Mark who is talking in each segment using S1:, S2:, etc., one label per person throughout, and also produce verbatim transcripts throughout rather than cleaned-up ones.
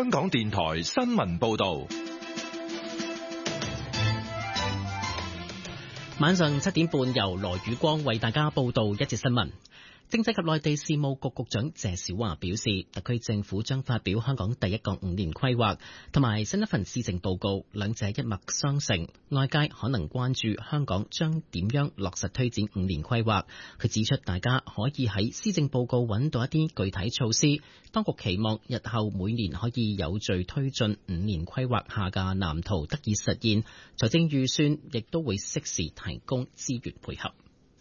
S1: 香港電台新聞報道。
S2: 晚上七點半，由羅宇光為大家報道一節新聞。政制及內地事務局局長謝小華表示，特區政府將發表香港第一個五年規劃同埋新一份施政報告，兩者一脈相承。外界可能關注香港將點樣落實推展五年規劃。佢指出，大家可以喺施政報告揾到一啲具體措施。當局期望日後每年可以有序推進五年規劃下嘅藍圖得以實現，財政預算亦都會適時提供資源配合。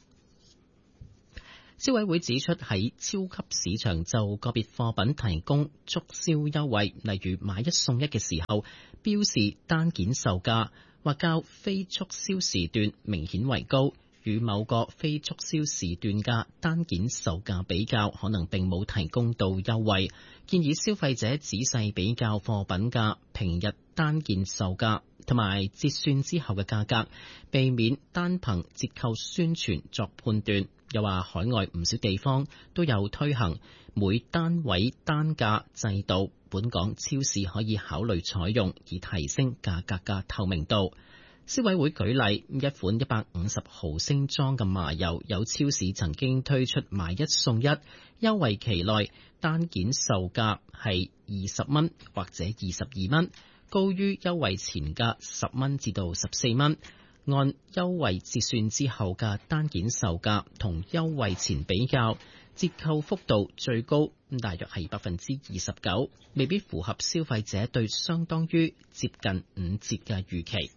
S2: 消委會指出，喺超級市場就個別貨品提供促銷優惠，例如買一送一嘅時候，標示單件售價或較非促銷時段明顯為高，與某個非促銷時段嘅單件售價比較，可能並冇提供到優惠。建議消費者仔細比較貨品嘅平日單件售價同埋折算之後嘅價格，避免單憑折扣宣傳作判斷。又話海外唔少地方都有推行每單位單價制度，本港超市可以考慮採用，以提升價格嘅透明度。消委會舉例，一款一百五十毫升裝嘅麻油，有超市曾經推出買一送一，優惠期內單件售價係二十蚊或者二十二蚊，高於優惠前嘅十蚊至到十四蚊。按優惠折算之後嘅單件售價同優惠前比較，折扣幅度最高大約係百分之二十九，未必符合消費者對相當於接近五折嘅預期。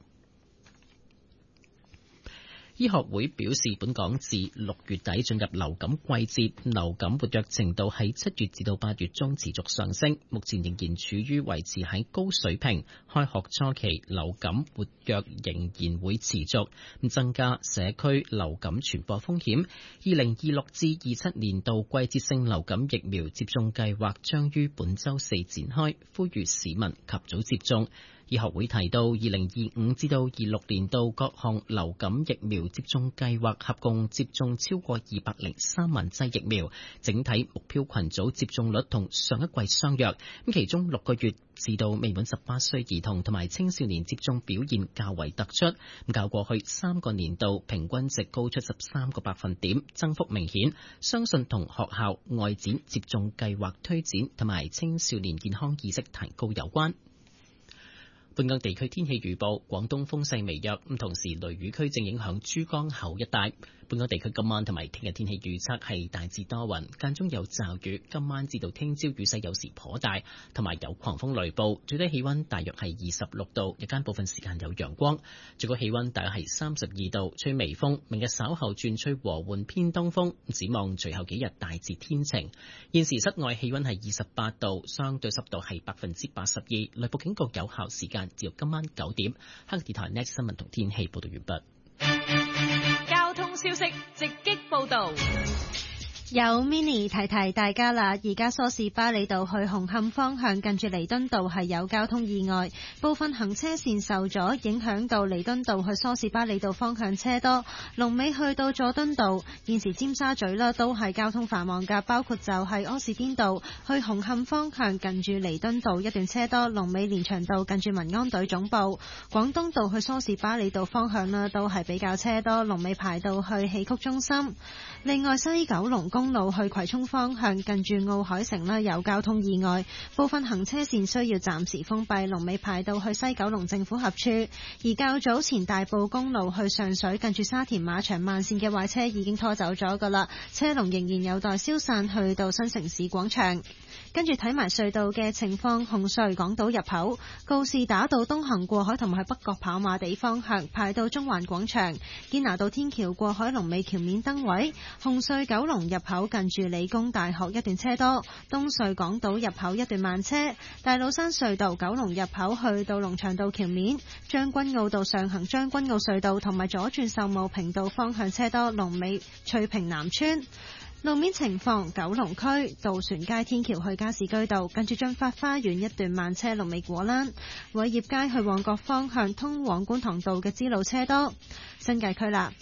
S2: 醫學會表示，本港自六月底進入流感季節，流感活躍程度喺七月至到八月中持續上升，目前仍然處於維持喺高水平。開學初期流感活躍仍然會持續，增加社區流感傳播風險。二零二六至二七年度季節性流感疫苗接種計劃將於本週四展開，呼籲市民及早接種。醫學會提到，二零二五至到二六年度各項流感疫苗接種計劃合共接種超過二百零三萬劑疫苗，整體目標群組接種率同上一季相若。咁其中六個月至到未滿十八歲兒童同埋青少年接種表現較為突出，咁較過去三個年度平均值高出十三個百分點，增幅明顯。相信同學校外展接種計劃推展同埋青少年健康意識提高有關。本港地區天氣預報，廣東風勢微弱，咁同時雷雨區正影響珠江口一帶。本港地區今晚同埋聽日天氣預測係大致多雲，間中有驟雨。今晚至到聽朝雨勢有時頗大，同埋有狂風雷暴。最低氣溫大約係二十六度，日間部分時間有陽光。最高氣溫大約係三十二度，吹微風。明日稍後轉吹和緩偏東風。展望隨後幾日大致天晴。現時室外氣溫係二十八度，相對濕度係百分之八十二。雷暴警告有效時間至到今晚九點。香港電台 Next 新聞同天氣報道完畢。
S3: 交通消息直擊報道。
S4: 有 mini 提提大家啦，而家梳士巴利道去紅磡方向近住彌敦道係有交通意外，部分行車線受阻，影響到彌敦道去梳士巴利道方向車多，龍尾去到佐敦道。現時尖沙咀啦都係交通繁忙噶，包括就係柯士甸道去紅磡方向近住彌敦道一段車多，龍尾連翔道近住民安隊總部。廣東道去梳士巴利道方向啦都係比較車多，龍尾排到去戲曲中心。另外西九龍公路去葵涌方向近住奧海城啦有交通意外，部分行車線需要暫時封閉，龍尾排到去西九龍政府合署。而較早前大埔公路去上水近住沙田馬場慢線嘅壞車已經拖走咗噶啦，車龍仍然有待消散去到新城市廣場。跟住睇埋隧道嘅情況，紅隧港島入口告士打道東行過海同埋去北角跑馬地方向排到中環廣場，堅拿道天橋過海龍尾橋面燈位。紅隧九龍入口近住理工大學一段車多，東隧港島入口一段慢車。大老山隧道九龍入口去到龍翔道橋面，將軍澳道上行將軍澳隧道同埋左轉秀茂坪道方向車多，龍尾翠屏南村。路面情況，九龍區渡船街天橋去加士居道近住駿發花園一段慢車，龍尾果欄。偉業街去旺角方向通往觀塘道嘅支路車多。新界區啦，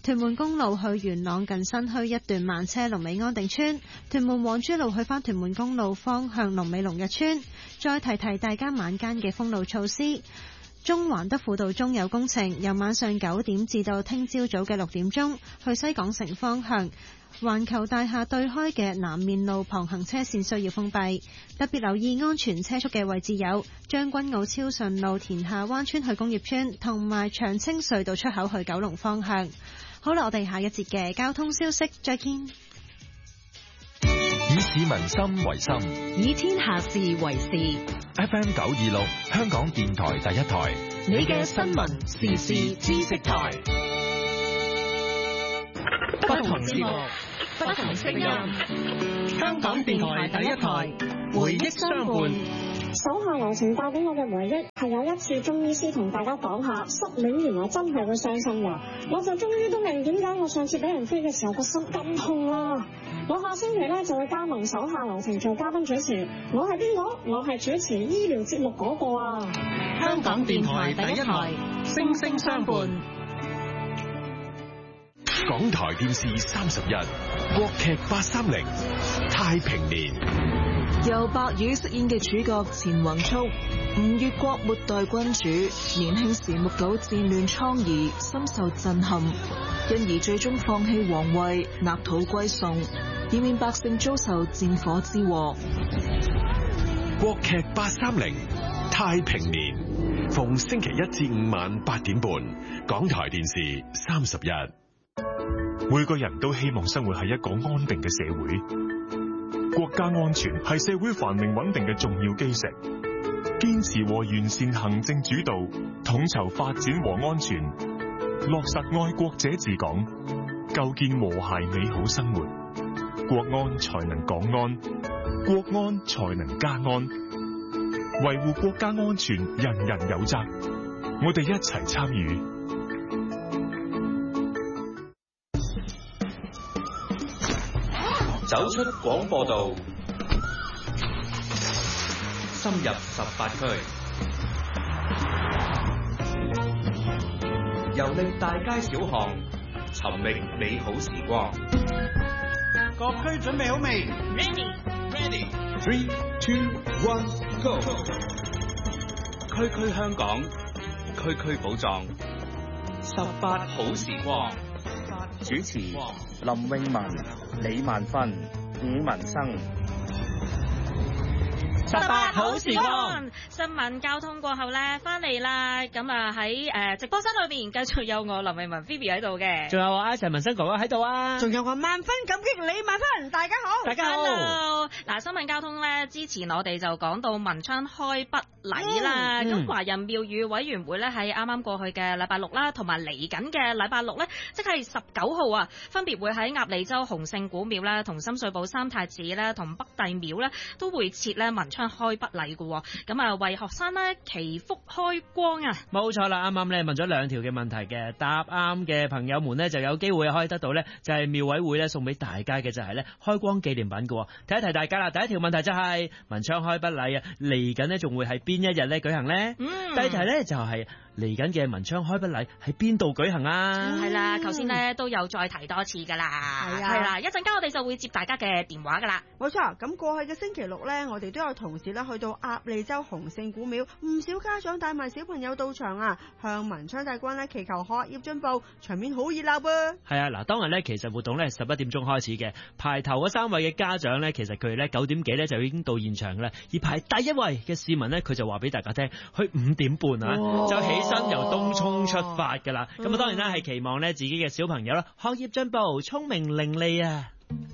S4: 屯門公路去元朗近新墟一段慢車龍尾安定村，屯門黃珠路去返屯門公路方向龍尾龍日村。再提提大家晚間嘅封路措施。中環德輔道中有工程，由晚上九點至到聽朝早嘅六點鐘，去西港城方向環球大廈對開嘅南面路旁行車線需要封閉，特別留意安全車速嘅位置有將軍澳超順路田下灣村去工業村，同埋長青隧道出口去九龍方向。好啦，我哋下一節嘅交通消息再見。
S1: 以市民心為心，
S3: 以天下事為事。
S1: F M 九二六，香港電台第一台，
S3: 你嘅新聞時事知識台。
S2: 不同節目，
S3: 不同聲音。
S2: 香港電台第一台，回憶相伴。
S5: 手下留情帶俾我嘅回憶係有一次中醫師同大家講下失戀原來真係會傷心㗎，我就終於都明點解我上次俾人飛嘅時候個心咁痛啦。我下星期咧就會加盟手下留情做嘉賓主持，我係邊個？我係主持醫療節目嗰個啊！
S2: 香港電台第一台，聲聲相伴。
S1: 港台電視三十一，國劇八三零，太平年。
S6: 由白宇飾演嘅主角錢宏速，吳越國末代君主，年輕時目睹戰亂瘡痍，深受震撼，因而最終放棄皇位，納土歸宋，以免百姓遭受戰火之禍。
S1: 國劇八三零，太平年，逢星期一至五晚八點半，港台電視三十一。
S7: 每個人都希望生活喺一個安定嘅社會。國家安全係社會繁榮穩定嘅重要基石，堅持和完善行政主導，統籌發展和安全，落實愛國者治港，構建和諧美好生活，國安才能港安，國安才能家安。維護國家安全，人人有責，我哋一齊參與。
S8: 走出廣播道，深入十八區，遊歷大街小巷，尋覓美好時光。
S9: 各區準備好未
S3: ？Ready,
S8: ready. Three, two, one, go. 區區香港，區區寶藏，十八好時光。
S10: 主持林詠雯、李萬芬、伍文生。
S3: 十八好時光，新聞交通過後咧，翻嚟啦。咁啊喺誒直播室裏邊，繼續有我林詠雯 Phoebe 喺度嘅，
S2: 仲有我陳文生哥哥喺度啊，
S11: 仲有我萬分感激李萬芬。大家好，
S3: 大家好。Hello，嗱，新聞交通咧，之前我哋就講到文昌開筆禮啦。咁、嗯、華人廟宇委員會咧喺啱啱過去嘅禮拜六啦，同埋嚟緊嘅禮拜六咧，即係十九號啊，分別會喺鴨脷洲洪聖古廟啦、同深水埗三太子啦、同北帝廟咧，都會設咧文昌開筆禮嘅。咁啊，為學生咧祈福開光啊！冇錯啦，啱啱咧問咗兩條嘅問題嘅，答啱嘅朋友們咧就有機會可以得到咧，就係廟委會咧送俾大家嘅就係咧開光紀念品嘅。提一提大家啦，第一條問題就係文昌開筆禮啊，嚟緊咧仲會喺邊一日咧舉行咧？嗯，第二題咧就係嚟緊嘅文昌開筆禮喺邊度舉行啊？係、嗯、啦，頭先咧都有再提多次噶啦，係啊，係啦，一陣間我哋就會接大家嘅電話噶啦。
S11: 冇錯，咁過去嘅星期六咧，我哋都有同事咧去到鴨脷洲洪聖古廟，唔少家長帶埋小朋友到場啊，向文昌帝君咧祈求學業進步，場面好熱鬧噃。係啊，嗱，當日咧其實活動咧十一點鐘開始嘅，排頭嗰三位嘅家長咧，其實佢哋咧九點幾咧就已經到現場噶啦，而排第一位嘅市民咧，佢就話俾大家聽，去五點半啊就起身由東涌出發噶啦。咁啊，當然啦係期望咧自己嘅小朋友啦學業進步，聰明伶俐啊。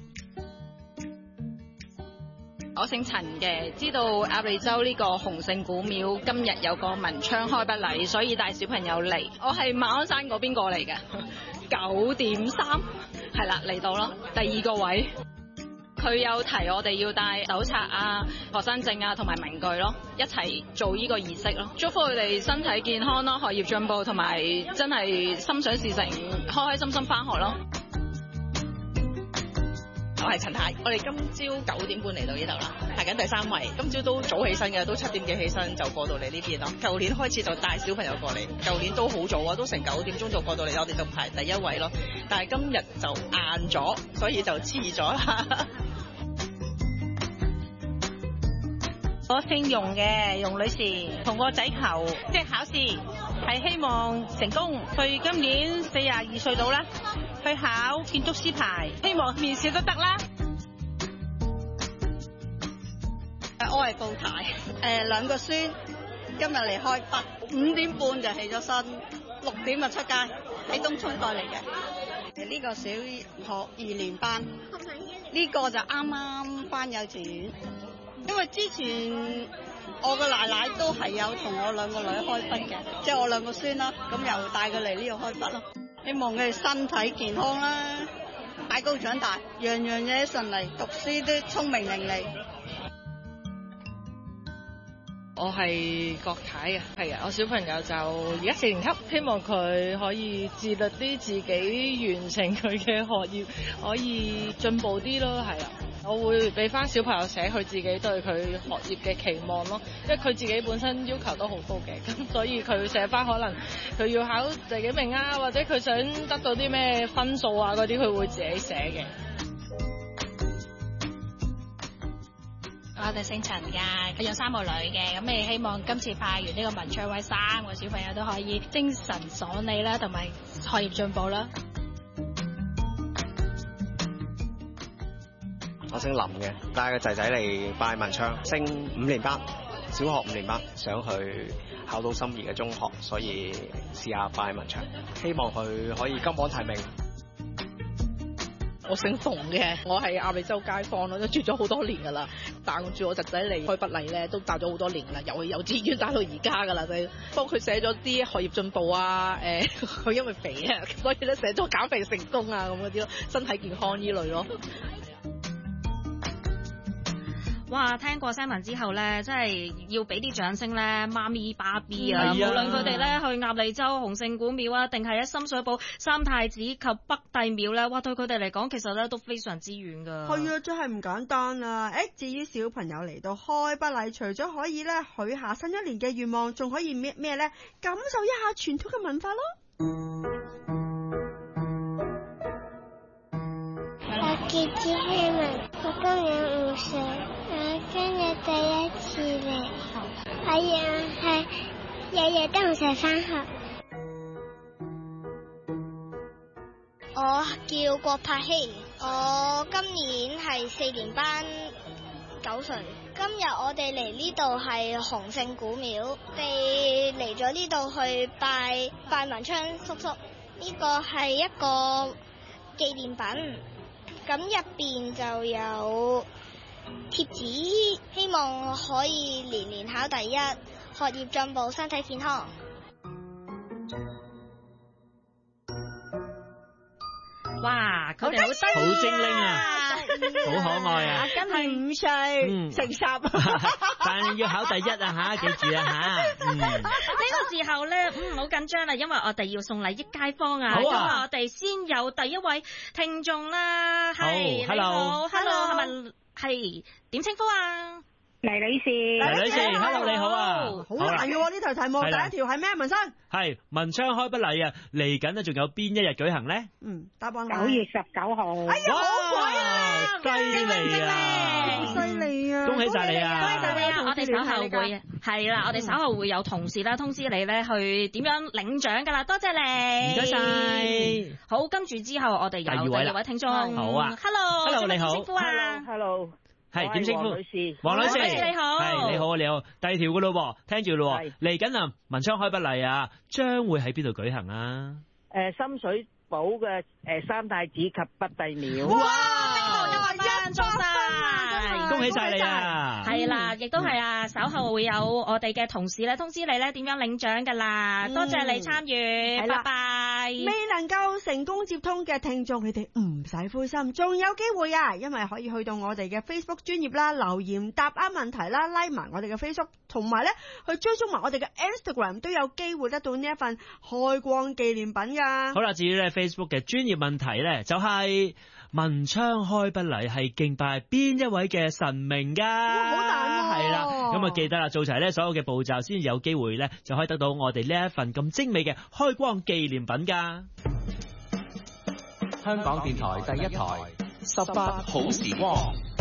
S12: 我姓陳嘅，知道鴨脷洲呢個洪聖古廟今日有個文昌開筆禮，所以帶小朋友嚟。我係馬鞍山嗰邊過嚟嘅，九點三係啦嚟到咯，第二個位。佢有提我哋要帶手冊啊、學生證啊同埋文具咯，一齊做呢個儀式咯。祝福佢哋身體健康咯，學業進步，同埋真係心想事成，開開心心返學咯。
S13: 我係陳太，我哋今朝九點半嚟到呢度啦，排緊第三位。今朝都早起身嘅，都七點幾起身就過到嚟呢邊咯。舊年開始就帶小朋友過嚟，舊年都好早啊，都成九點鐘就過到嚟，我哋就排第一位咯。但係今日就晏咗，所以就遲咗啦。
S14: 我姓容嘅，容女士，同個仔求即係考試，係希望成功。佢今年四十二歲到啦，去考建築師牌，希望面試都得啦。
S15: 我係布太，誒、呃、兩個孫今日嚟開筆，五點半就起咗身，六點就出街，喺東涌過嚟嘅。呢、這個小學二年班，呢、這個就啱啱返幼稚園。因為之前我個奶奶都係有同我兩個女開筆嘅，即係我兩個孫啦，咁又帶佢嚟呢度開筆咯。希望佢哋身體健康啦，大高長大，樣樣嘢順利，讀書都聰明伶俐。
S16: 我係郭太啊，係啊，我小朋友就而家四年級，希望佢可以自律啲，自己完成佢嘅學業，可以進步啲咯，係啊。我會俾翻小朋友寫佢自己對佢學業嘅期望咯，因為佢自己本身要求都好高嘅，咁所以佢寫翻可能佢要考第幾名啊，或者佢想得到啲咩分數啊嗰啲，佢會自己寫嘅。
S17: 我哋姓陳㗎，有三個女嘅，咁你希望今次派完呢個文昌位，三個小朋友都可以精神爽利啦，同埋學業進步啦。
S18: 我姓林嘅，帶個仔仔嚟拜文昌，升五年班，小學五年班，想去考到心儀嘅中學，所以試下拜文昌，希望佢可以金榜題名。
S19: 我姓馮嘅，我係鴨脷洲街坊咯，都住咗好多年噶啦，帶住我侄仔嚟開筆禮咧，都帶咗好多年啦，由幼稚園帶到而家噶啦，就幫佢寫咗啲學業進步啊，誒、呃，佢因為肥啊，所以咧寫咗減肥成功啊咁嗰啲咯，身體健康呢類咯。
S3: 哇！聽過新聞之後咧，真係要俾啲掌聲咧，媽咪爸 B 啊！
S11: 嗯、
S3: 無論佢哋咧去鴨脷洲洪聖古廟啊，定係喺深水埗三太子及北帝廟咧，哇！對佢哋嚟講，其實咧都非常之遠噶。
S11: 係啊，真係唔簡單啊！誒，至於小朋友嚟到開筆禮，除咗可以咧許下新一年嘅願望，仲可以咩咩咧？感受一下傳統嘅文化咯。
S20: 我叫朱希文，我今年五歲，我今日第一次嚟，我要係日日都唔使返學。
S21: 我叫郭柏希，我今年係四年班，九歲。今日我哋嚟呢度係洪聖古廟，我哋嚟咗呢度去拜拜文昌叔叔，呢個係一個紀念品。咁入邊就有貼紙，希望可以年年考第一，學業進步，身體健康。
S3: 哇！佢哋好得意，
S22: 好精靈啊，好可愛啊！
S11: 今年五歲，
S22: 嗯、
S11: 成十，
S22: 但係要考第一啊吓，記住啊吓。嗯，呢
S3: 個時候咧，嗯，好緊張啦，因為我哋要送禮益街坊啊。
S22: 好啊！
S3: 咁我哋先有第一位聽眾啦，係 ，Hello，Hello，係咪係點稱呼啊？
S23: 黎女士，
S22: 黎女士 ，Hello， 你好啊，
S11: 好難嘅喎呢題題目，第一條係咩？文生
S22: 係文昌開筆禮啊，嚟緊咧，仲有邊一日舉行咧？
S11: 嗯，答案
S23: 九月十九號。
S11: 哎呀，好鬼啊！
S22: 犀利啊！
S11: 犀利啊！
S22: 恭喜晒你啊！
S3: 恭喜晒你啊！我哋稍後會係啦，我哋稍後會有同事啦通知你咧去點樣領獎噶啦，多謝你，
S22: 唔該晒。
S3: 好，跟住之後我哋有第二位聽眾，好啊 ，Hello，Hello，
S22: 你好
S23: ，Hello，Hello。
S22: 係點稱呼？
S23: 黃女士，
S22: 黃女士
S3: 你好，
S22: 係你好你好。第二條噶咯，聽住咯，嚟緊啊，文昌開筆禮啊，將會喺邊度舉行啊？
S23: 誒，深水埗嘅誒三太子及北帝廟。
S3: 哇！一分鐘晒，
S22: 恭喜晒你啊！
S3: 係啦，亦都係啊，稍後會有我哋嘅同事咧通知你咧點樣領獎噶啦，多謝你參與，拜拜。
S11: 未能夠成功接通嘅聽眾，你哋唔使灰心，仲有機會啊！因為可以去到我哋嘅 Facebook 專頁啦，留言答啱問題啦，拉埋我哋嘅 Facebook， 同埋咧去追蹤埋我哋嘅 Instagram， 都有機會得到呢一份開光紀念品噶。
S22: 好啦，至於咧 Facebook 嘅專頁問題咧，就係、是。 文昌開筆禮係敬拜邊一位嘅神明㗎？
S11: 好難喎。
S22: 係啦，咁啊記得啦，做齊咧所有嘅步驟先有機會咧，就可以得到我哋呢一份咁精美嘅開光紀念品㗎。
S8: 香港電台第一台十八好時光。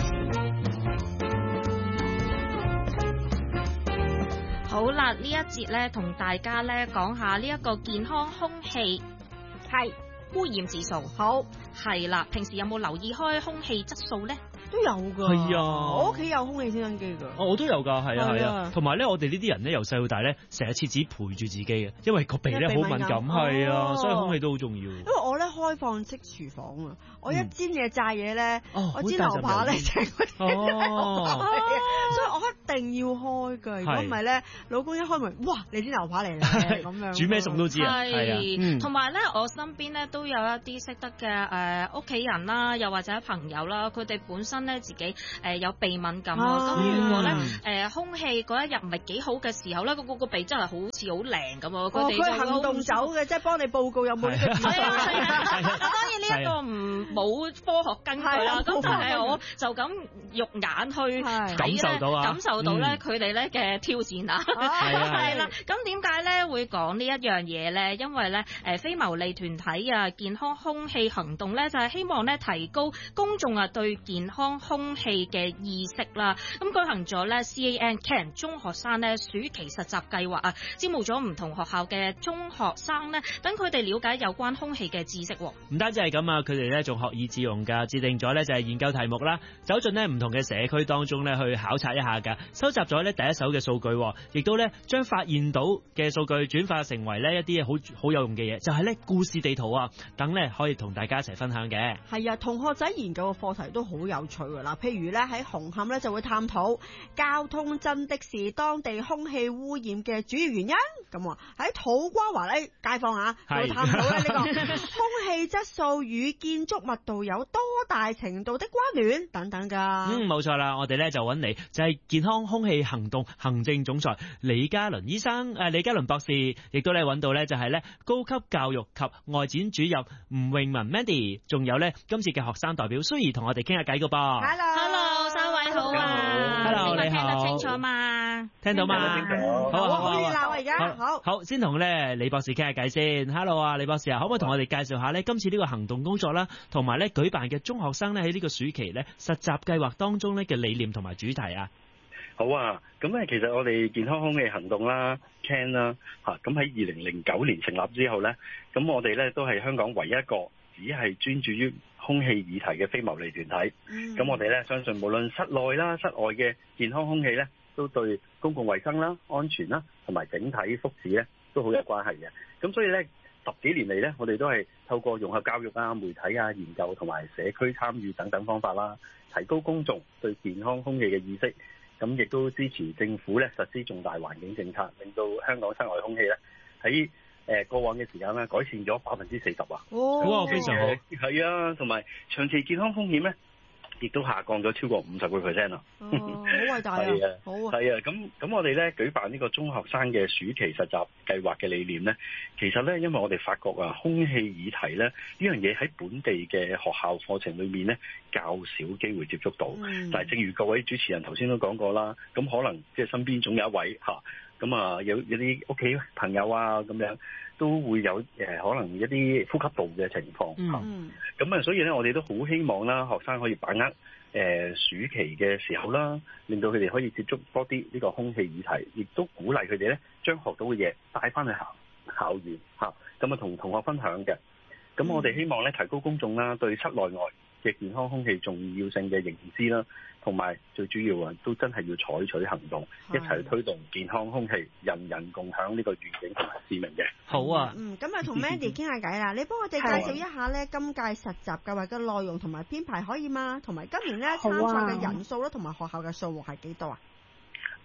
S3: 好啦，呢一節咧同大家咧講下呢一個健康空氣係污染指數。好，係啦，平時有冇留意開空氣質素咧？
S11: 都有噶，
S22: 係啊，
S11: 我屋企有空氣清新機噶。
S22: 哦，我都有噶，係啊，係
S11: 啊
S22: 啊。同埋咧，我哋呢啲人咧，由細到大咧，成日設置陪住自己嘅，因為個鼻咧好敏感，係啊，
S11: 哦、
S22: 所以空氣都好重要。
S11: 因為我咧開放式廚房啊，我一煎嘢炸嘢咧，
S22: 嗯、
S11: 我煎牛扒咧成個
S22: 哦，
S11: 所以我一定要開噶。如果唔係咧，老公一開門，哇，你煎牛扒嚟啦咁樣。
S22: 煮咩餸都知啊，
S3: 係。同埋咧，我身邊咧都有一啲識得嘅誒屋企人啦，又或者朋友啦，佢哋本身咧自己。誒有鼻敏感啊，咁如果咧誒空氣嗰一日唔係幾好嘅時候咧，個個個鼻真係好似好靈咁啊！佢哋
S11: 佢行動走嘅，即係幫你報告有冇呢個指數。
S3: 係啊係啊，當然呢一個唔冇科學根據啦，咁但係我就咁肉眼去
S22: 感受到啊，
S3: 感受到咧佢哋咧嘅挑戰啊，係啦。咁點解咧會講呢一樣嘢咧？因為咧誒非牟利團體啊健康空氣行動咧就係希望咧提高公眾啊對健康空氣嘅意識啦，咁舉行咗咧 C A N Can 中學生咧暑期實習計劃啊，招募咗唔同學校嘅中學生咧，等佢哋了解有關空氣嘅知識。
S22: 唔單止係咁啊，佢哋咧仲學以致用噶，制定咗咧就係研究題目啦，走進咧唔同嘅社區當中咧去考察一下噶，收集咗咧第一手嘅數據，亦都咧將發現到嘅數據轉化成為咧一啲好好有用嘅嘢，就係咧故事地圖啊，等咧可以同大家一齊分享嘅。
S11: 係啊，同學仔研究嘅課題都好有趣噶啦，譬如咧喺紅磡咧就會探討交通真的是當地空氣污染嘅主要原因。咁喺土瓜灣咧街坊啊，就會探討咧呢個空氣質素與建築密度有多大程度的關聯等等噶。
S22: 嗯，冇錯啦，我哋咧就揾嚟就係健康空氣行動行政總裁李嘉倫醫生，誒李嘉倫博士，亦都咧揾到咧就係咧高級教育及外展主任吳詠文 Mandy， 仲有咧今次嘅學生代表蘇怡同我哋傾下偈噶噃。
S3: Hello，Hello，三位好啊。
S22: Hello，你好。
S3: 聽得清楚嘛？
S22: 聽到嘛？
S11: 好啊，好熱鬧啊！而家好，
S22: 好先同咧李博士傾下偈先。Hello 啊，李博士啊，可唔可以同我哋介紹下咧今次呢個行動工作啦，同埋咧舉辦嘅中學生咧喺呢個暑期咧實習計劃當中咧嘅理念同埋主題啊？
S4: 好啊，咁咧其實我哋健康空氣行動啦 ，Can 啦，嚇咁喺二零零九年成立之後咧，咁我哋咧都係香港唯一一個只係專注於空氣議題嘅非牟利團體。咁、嗯、我哋咧相信無論室內啦、室外嘅健康空氣咧，都對公共衛生啦、安全啦同埋整體福祉咧都好有關係嘅。咁所以咧十幾年嚟咧，我哋都係透過融合教育啊、媒體啊、研究同埋社區參與等等方法啦，提高公眾對健康空氣嘅意識。咁亦都支持政府咧實施重大環境政策，令到香港室外空氣咧喺誒過往嘅時間咧改善咗百分之四十啊！
S22: 哇，非常好，
S4: 係啊，同埋長期健康風險咧，亦都下降咗超過五十個 percent 啦！
S11: 好偉大啊！
S4: 係啊，
S11: 好啊！
S4: 係啊，咁咁我哋咧舉辦呢個中學生嘅暑期實習計劃嘅理念咧，其實咧因為我哋發覺啊，空氣議題咧呢樣嘢喺本地嘅學校課程裏面咧較少機會接觸到，嗯、但係正如各位主持人頭先都講過啦，咁可能即係身邊總有一位嚇，咁啊有有啲屋企朋友啊咁樣都會有誒可能一啲呼吸道嘅情況嚇，咁啊、嗯、所以咧我哋都好希望啦，學生可以把握誒、呃、暑期嘅時候啦，令到佢哋可以接觸多啲呢個空氣議題，亦都鼓勵佢哋咧將學到嘅嘢帶翻去校校園嚇，咁啊同同學分享嘅。咁我哋希望咧提高公眾啦對室內外嘅健康空氣重要性嘅認知啦，同埋最主要啊，都真係要採取行動，一齊推動健康空氣，人人共享呢個願景同埋使命嘅。
S22: 好啊，
S11: 嗯，咁啊同 Mandy 傾下偈啦，你幫我哋介紹一下咧今屆實習計劃嘅內容同埋編排可以嗎？同埋今年咧參賽嘅人數啦，同埋學校嘅數目係幾多啊？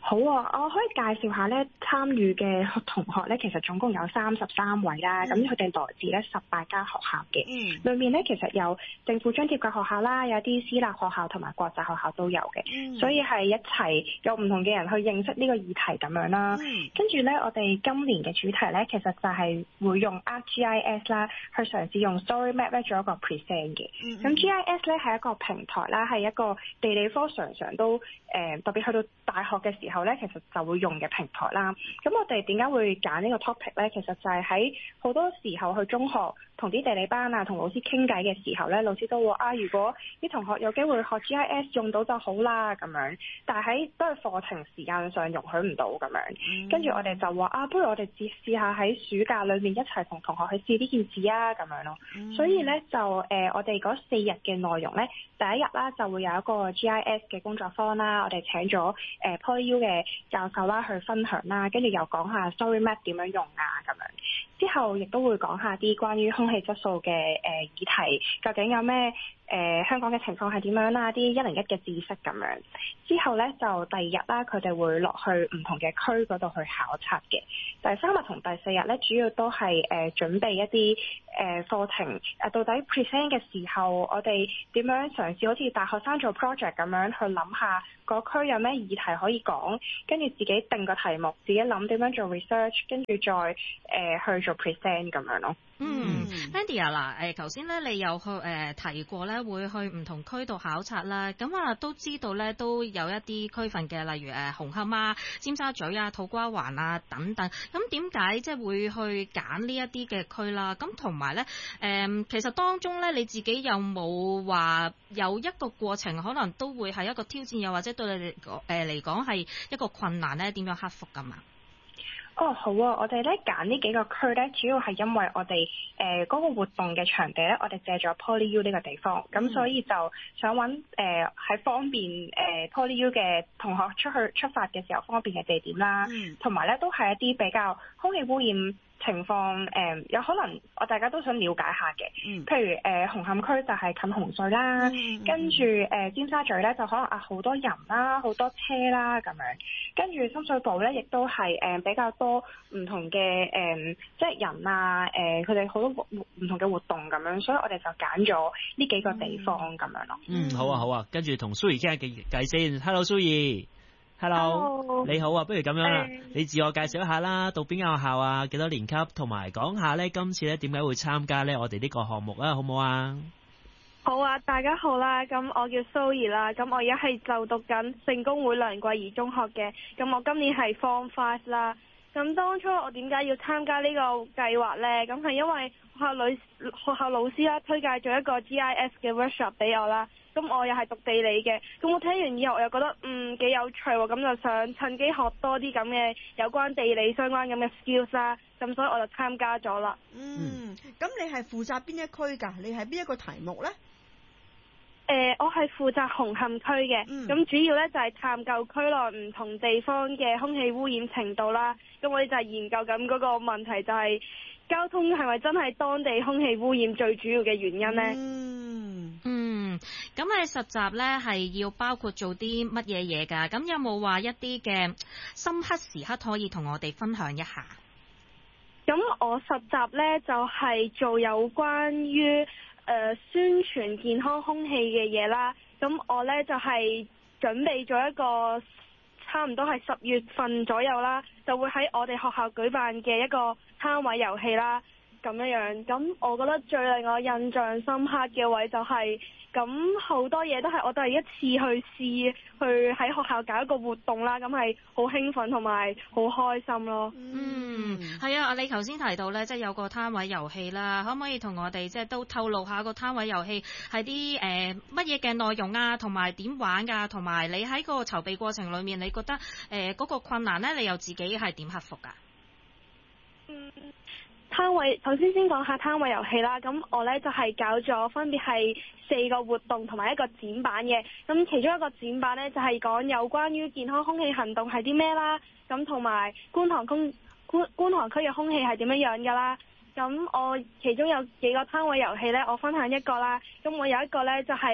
S1: 好啊，我可以介紹下咧參與嘅同學咧，其實總共有三十三位啦。咁佢哋來自咧十八間學校嘅，嗯，裏面咧其實有政府津貼嘅學校啦，有啲私立學校同埋國際學校都有嘅，嗯，所以係一齊有唔同嘅人去認識呢個議題咁樣啦。嗯，跟住咧，我哋今年嘅主題咧，其實就係會用 ArcGIS 啦，去嘗試用 Story Map 咧做一個 present 嘅。咁，嗯、G I S 咧係一個平台啦，係一個地理科常常都誒、呃、特別去到大學嘅時候咧，其實就會用嘅平台啦。咁我哋點解會揀呢個 topic 咧？其實就係喺好多時候去中學同啲地理班啊，同老師傾偈嘅時候咧，老師都話啊，如果啲同學有機會學 G I S 用到就好啦咁樣。但係喺都係課程時間上容許唔到咁樣。跟住我哋就話啊，不如我哋試試下喺暑假裏面一齊同同學去試呢件事啊咁樣咯。嗯、所以咧就誒、呃，我哋嗰四日嘅內容咧，第一日啦就會有一個 G I S 嘅工作坊啦，我哋請咗誒、呃、PolyU 嘅教授啦去分享啦，跟住又講下 Story Map 點樣用啊咁樣。之後亦都會講下啲關於空氣質素嘅誒、呃、議題，究竟有咩誒、呃、香港嘅情況係點樣啦？啲一零一嘅知識咁樣。之後咧就第二日啦，佢哋會落去唔同嘅區嗰度去考察嘅。第三日同第四日咧，主要都係誒、呃、準備一啲誒課程誒，到底 present 嘅時候，我哋點樣嘗試好似大學生做 project 咁樣去諗下個區有咩議題可以講，跟住自己定個題目，自己諗點樣做 research，跟住再誒、呃、去做 present 咁樣咯。
S3: 嗯 Mandy 啊，嗱，誒頭先咧你有去誒、呃、提過咧，會去唔同區度考察啦。咁啊都知道咧，都有一啲區份嘅，例如誒、呃、紅磡啊、尖沙咀啊、土瓜灣啊等等。咁點解即係會去揀呢一啲嘅區啦？咁同埋咧誒，其實當中咧你自己有冇話有一個過程，可能都會係一個挑戰，又或者對你哋誒嚟講係一個困難咧？點樣克服㗎嘛？
S1: 哦，好啊！我哋咧揀呢幾個區咧，主要係因為我哋誒嗰個活動嘅場地咧，我哋借咗 PolyU 呢個地方，咁、嗯、所以就想揾誒喺方便誒、呃、PolyU 嘅同學出去出發嘅時候方便嘅地點啦，同埋咧都係一啲比較空氣污染情況誒、呃，有可能我大家都想了解下嘅、嗯，譬如誒、呃、紅磡區就係近洪水啦，嗯、跟住誒、呃、尖沙咀咧就可能啊好多人啦，好多車啦咁樣，跟住深水埗咧亦都係誒、呃、比較多唔同嘅誒、呃、即係人啊誒佢哋好多唔同嘅活動咁樣，所以我哋就揀咗呢幾個地方咁、嗯、樣咯。
S22: 嗯，好啊好啊，跟住同蘇怡傾下偈先。Hello 蘇怡。Hello，, Hello 你好啊，不如咁樣啦、嗯，你自我介紹一下啦，讀邊間學校啊，幾多年級，同埋講下咧今次咧點解會參加咧我哋呢個項目啊，好唔好啊？
S5: 好啊，大家好啦，咁我叫蘇怡啦，咁我而家係就讀緊聖公會梁桂怡中學嘅，咁我今年係 Form Five 啦。咁當初我點解要參加呢個計劃呢？咁係因為學校女學校老師啦推介咗一個 G I S 嘅 workshop 俾我啦。咁我又係讀地理嘅，咁我聽完以後我又覺得嗯幾有趣喎，咁就想趁機學多啲咁嘅有關地理相關咁嘅 skills 啦。咁所以我就參加咗啦。
S11: 嗯，咁你係負責邊一區㗎？你係邊一個題目呢？
S5: 誒、呃，我係負責紅磡區嘅，咁、嗯、主要咧就係探究區內唔同地方嘅空氣污染程度啦。咁我哋就係研究緊嗰個問題，就係交通係咪真係當地空氣污染最主要嘅原因呢？
S3: 嗯，嗯，咁你實習咧係要包括做啲乜嘢嘢㗎？咁有冇話一啲嘅深刻時刻可以同我哋分享一下？
S5: 咁我實習咧就係、是、做有關於誒、呃、宣傳健康空氣嘅嘢啦，咁我呢就係、是、準備咗一個差唔多係十月份左右啦，就會喺我哋學校舉辦嘅一個攤位遊戲啦，咁樣樣。咁我覺得最令我印象深刻嘅位就係、是，咁好多嘢都係我第一次去試，去喺學校搞一個活動啦，咁係好興奮同埋好開心咯。
S3: 嗯，係啊，你頭先提到咧，即係有個攤位遊戲啦，可唔可以同我哋即係都透露下個攤位遊戲係啲誒乜嘢嘅內容啊，同埋點玩㗎？同埋你喺個籌備過程裏面，你覺得誒嗰、呃嗰個困難咧，你又自己係點克服㗎？
S5: 嗯。攤位首先先講下攤位遊戲啦，咁我呢就係搞咗分別係四個活動同埋一個展板嘅，咁其中一個展板呢，就係講有關於健康空氣行動係啲咩啦，咁同埋觀塘空觀觀塘區嘅空氣係點樣樣噶啦，咁我其中有幾個攤位遊戲呢，我分享一個啦，咁我有一個呢，就係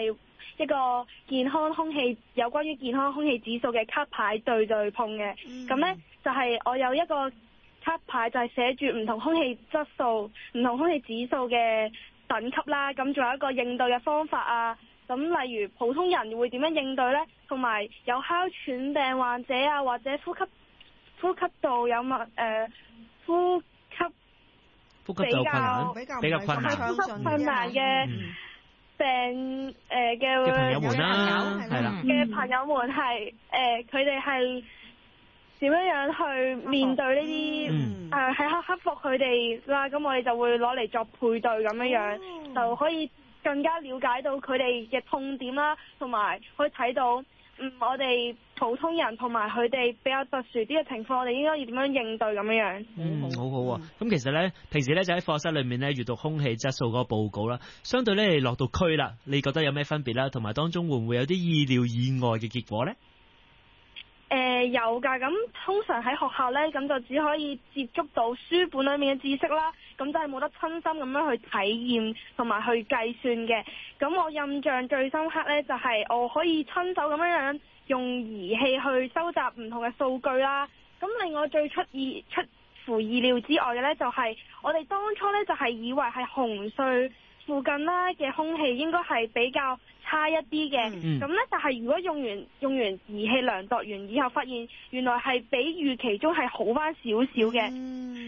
S5: 一個健康空氣有關於健康空氣指數嘅卡牌對對碰嘅。咁呢、嗯，就係我有一個卡牌就係寫住唔同空氣質素、唔同空氣指數嘅等級啦。咁仲有一個應對嘅方法啊。咁例如普通人會點樣應對呢？同埋有哮喘病患者啊，或者呼吸呼吸道有乜誒、呃、呼吸
S22: 呼吸道困難比較比較困難
S5: 呼吸困難嘅病誒嘅
S22: 朋友們啦，係啦
S5: 嘅朋友們係誒佢哋係點樣樣去面對呢啲誒係克克服佢哋啦？咁我哋就會攞嚟作配對咁樣樣，嗯、就可以更加了解到佢哋嘅痛點啦，同埋可以睇到嗯我哋普通人同埋佢哋比較特殊啲嘅情況，我哋應該要點樣應對咁樣樣。
S22: 嗯，好好啊。咁、嗯、其實咧，平時咧就喺課室裏面咧閱讀空氣質素嗰個報告啦。相對咧，你落到區啦，你覺得有咩分別啦？同埋當中會唔會有啲意料以外嘅結果咧？
S5: 誒、呃、有㗎，咁通常喺學校咧，咁就只可以接觸到書本裡面嘅知識啦，咁就係冇得親身咁樣去體驗同埋去計算嘅。咁我印象最深刻咧，就係、是、我可以親手咁樣樣用儀器去收集唔同嘅數據啦。咁令我最出意出乎意料之外嘅咧，就係、是、我哋當初咧就係、是、以為係紅隧附近啦嘅空氣應該係比較差一啲嘅，咁咧、嗯、但係如果用完用完儀器量度完以後，發現原來係比預期中係好翻少少嘅。嗯